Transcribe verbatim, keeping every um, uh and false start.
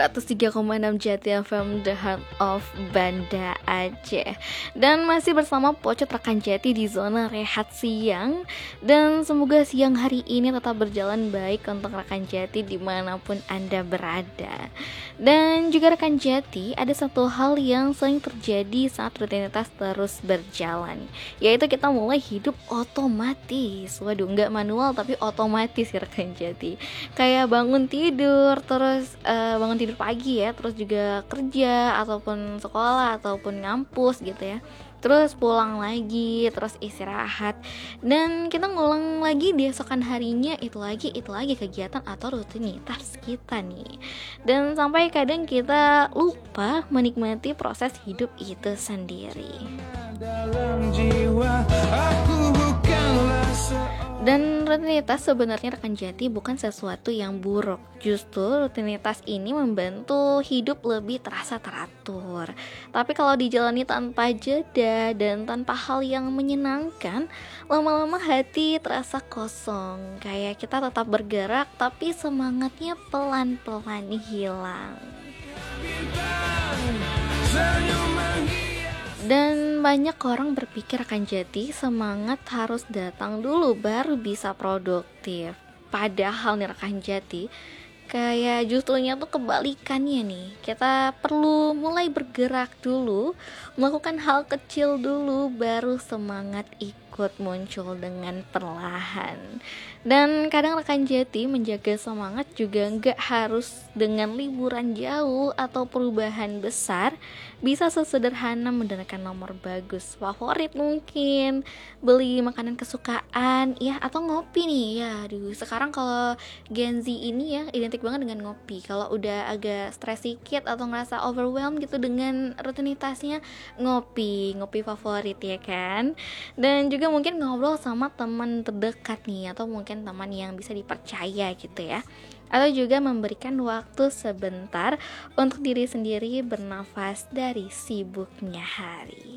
seratus tiga koma enam Jati F M, The Heart of Banda Aceh. Dan masih bersama Pocot Rekan Jati di zona rehat siang. Dan semoga siang hari ini tetap berjalan baik untuk rekan Jati dimanapun Anda berada. Dan juga rekan Jati, ada satu hal yang sering terjadi saat rutinitas terus berjalan, yaitu kita mulai hidup otomatis. Waduh, nggak manual tapi otomatis ya rekan Jati. Kayak bangun tidur, terus uh, bangun tidur pagi ya, terus juga kerja ataupun sekolah ataupun ngampus gitu ya, terus pulang lagi, terus istirahat, dan kita ngulang lagi di esokan harinya, itu lagi, itu lagi kegiatan atau rutinitas kita nih. Dan sampai kadang kita lupa menikmati proses hidup itu sendiri. Dalam jiwa aku bukanlah Dan rutinitas sebenarnya rekan Jati bukan sesuatu yang buruk. Justru rutinitas ini membantu hidup lebih terasa teratur. Tapi kalau dijalani tanpa jeda dan tanpa hal yang menyenangkan, lama-lama hati terasa kosong. Kayak kita tetap bergerak tapi semangatnya pelan-pelan hilang. Dan banyak orang berpikir rekan Jati semangat harus datang dulu baru bisa produktif. Padahal nih rekan Jati, kayak justrunya tuh kebalikannya nih. Kita perlu mulai bergerak dulu, melakukan hal kecil dulu, baru semangat ikut muncul dengan perlahan. Dan kadang rekan Jati menjaga semangat juga gak harus dengan liburan jauh atau perubahan besar. Bisa sesederhana mendengarkan nomor bagus favorit, mungkin beli makanan kesukaan ya, atau ngopi nih ya. Aduh, sekarang kalau Gen Z ini ya identik banget dengan ngopi. Kalau udah agak stres sedikit atau ngerasa overwhelmed gitu dengan rutinitasnya, ngopi, ngopi favorit ya kan. Dan juga mungkin ngobrol sama teman terdekat nih, atau mungkin teman yang bisa dipercaya gitu ya. Atau juga memberikan waktu sebentar untuk diri sendiri bernafas dari sibuknya hari.